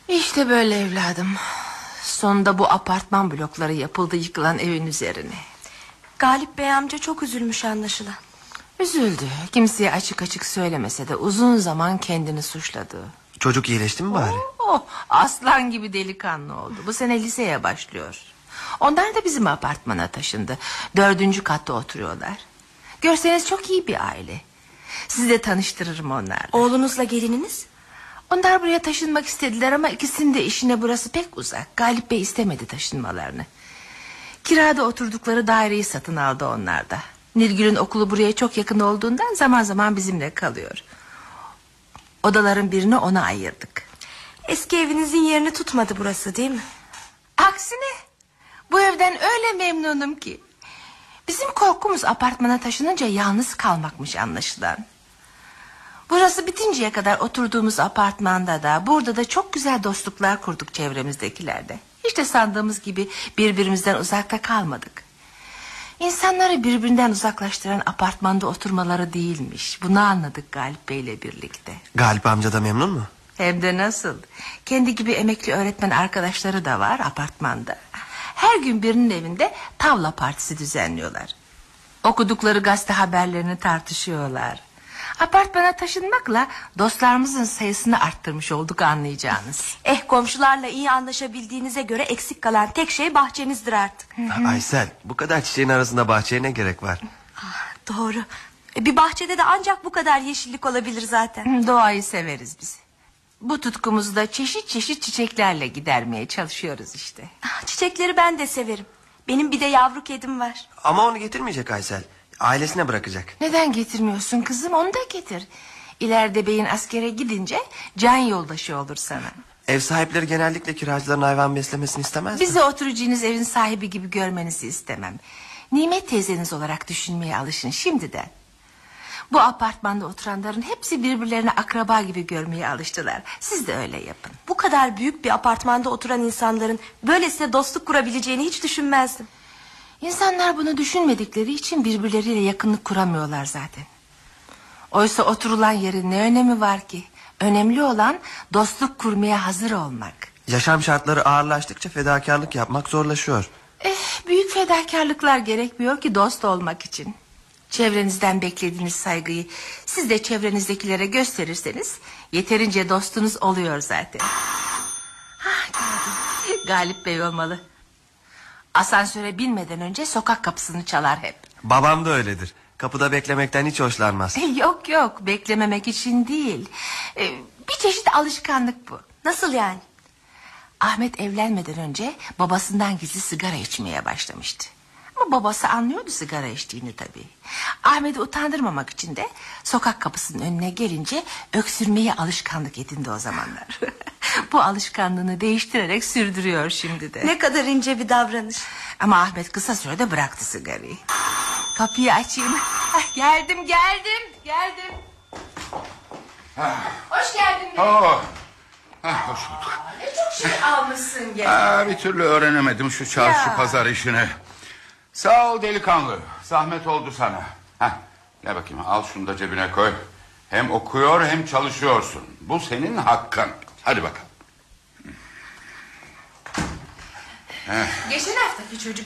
İşte böyle evladım. Sonunda bu apartman blokları yapıldı yıkılan evin üzerine. Galip Bey amca çok üzülmüş anlaşılan. Üzüldü. Kimseye açık açık söylemese de uzun zaman kendini suçladı. Çocuk iyileşti mi bari? Aslan gibi delikanlı oldu. Bu sene liseye başlıyor. Onlar da bizim apartmana taşındı. 4. katta oturuyorlar. Görseniz çok iyi bir aile. Sizi de tanıştırırım onlarla. Oğlunuzla gelininiz? Onlar buraya taşınmak istediler ama ikisinin de işine burası pek uzak. Galip Bey istemedi taşınmalarını. Kirada oturdukları daireyi satın aldı onlar da. Nilgül'ün okulu buraya çok yakın olduğundan zaman zaman bizimle kalıyor. Odaların birini ona ayırdık. Eski evinizin yerini tutmadı burası değil mi? Aksine bu evden öyle memnunum ki. Bizim korkumuz apartmana taşınınca yalnız kalmakmış anlaşılan. Burası bitinceye kadar oturduğumuz apartmanda da burada da çok güzel dostluklar kurduk çevremizdekilerde. Hiç de sandığımız gibi birbirimizden uzakta kalmadık. İnsanları birbirinden uzaklaştıran apartmanda oturmaları değilmiş. Bunu anladık Galip Bey'le birlikte. Galip amca da memnun mu? Hem de nasıl. Kendi gibi emekli öğretmen arkadaşları da var apartmanda. Her gün birinin evinde tavla partisi düzenliyorlar. Okudukları gazete haberlerini tartışıyorlar. Apartmana taşınmakla dostlarımızın sayısını arttırmış olduk anlayacağınız. Komşularla iyi anlaşabildiğinize göre eksik kalan tek şey bahçenizdir artık. Aysel, bu kadar çiçeğin arasında bahçeye ne gerek var? Doğru. Bir bahçede de ancak bu kadar yeşillik olabilir zaten. Doğayı severiz biz. Bu tutkumuzu da çeşit çeşit çiçeklerle gidermeye çalışıyoruz işte. Çiçekleri ben de severim. Benim bir de yavru kedim var. Ama onu getirmeyecek Aysel. Ailesine bırakacak. Neden getirmiyorsun kızım, onu da getir. İleride beyin askere gidince can yoldaşı olur sana. Ev sahipleri genellikle kiracıların hayvan beslemesini istemez mi? Bizi oturacağınız evin sahibi gibi görmenizi istemem. Nimet teyzeniz olarak düşünmeye alışın şimdiden. Bu apartmanda oturanların hepsi birbirlerine akraba gibi görmeye alıştılar. Siz de öyle yapın. Bu kadar büyük bir apartmanda oturan insanların böylesine dostluk kurabileceğini hiç düşünmezdim. İnsanlar bunu düşünmedikleri için birbirleriyle yakınlık kuramıyorlar zaten. Oysa oturulan yerin ne önemi var ki? Önemli olan dostluk kurmaya hazır olmak. Yaşam şartları ağırlaştıkça fedakarlık yapmak zorlaşıyor. Büyük fedakarlıklar gerekmiyor ki dost olmak için. Çevrenizden beklediğiniz saygıyı siz de çevrenizdekilere gösterirseniz yeterince dostunuz oluyor zaten. Geldim. Galip Bey olmalı. Asansöre binmeden önce sokak kapısını çalar hep. Babam da öyledir. Kapıda beklemekten hiç hoşlanmaz. Yok beklememek için değil. Bir çeşit alışkanlık bu. Nasıl yani? Ahmet evlenmeden önce babasından gizli sigara içmeye başlamıştı. Ama babası anlıyordu sigara içtiğini tabii. Ahmet'i utandırmamak için de sokak kapısının önüne gelince öksürmeyi alışkanlık edindi o zamanlar. Bu alışkanlığını değiştirerek sürdürüyor şimdi de. Ne kadar ince bir davranış. Ama Ahmet kısa sürede bıraktı sigarayı. Kapıyı açayım. Geldim. Hoş geldin. Hoş bulduk. Ne çok şey almışsın gene. Bir türlü öğrenemedim şu çarşı pazar işini. Sağ ol delikanlı. Zahmet oldu sana. Gel bakayım, al şunu da cebine koy. Hem okuyor hem çalışıyorsun. Bu senin hakkın. Hadi bakalım. Geçen haftaki çocuk